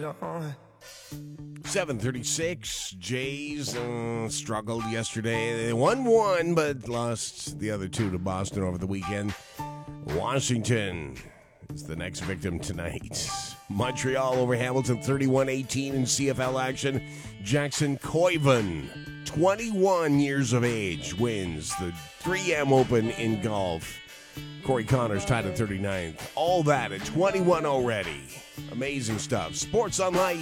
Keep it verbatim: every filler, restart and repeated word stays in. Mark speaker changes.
Speaker 1: on.
Speaker 2: seven thirty-six, Jays uh, struggled yesterday. They won one, but lost the other two to Boston over the weekend. Washington is the next victim tonight. Montreal over Hamilton thirty-one eighteen in C F L action. Jackson Koivu, twenty-one years of age, wins the three M Open in golf. Corey Connors tied at thirty-ninth. All that at twenty-one already. Amazing stuff. Sports Online.